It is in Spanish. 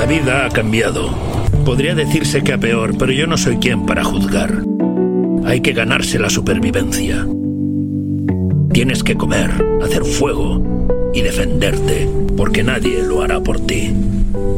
La vida ha cambiado. Podría decirse que a peor, pero yo no soy quien para juzgar. Hay que ganarse la supervivencia. Tienes que comer, hacer fuego y defenderte, porque nadie lo hará por ti.